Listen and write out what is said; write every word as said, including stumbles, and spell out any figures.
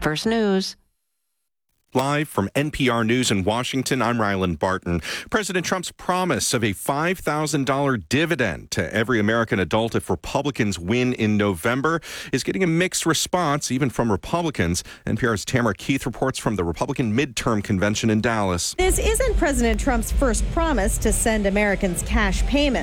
First News. Live from N P R News in Washington, I'm Ryland Barton. President Trump's promise of a five thousand dollars dividend to every American adult if Republicans win in November is getting a mixed response, even from Republicans. N P R's Tamara Keith reports from the Republican midterm convention in Dallas. This isn't President Trump's first promise to send Americans cash payments.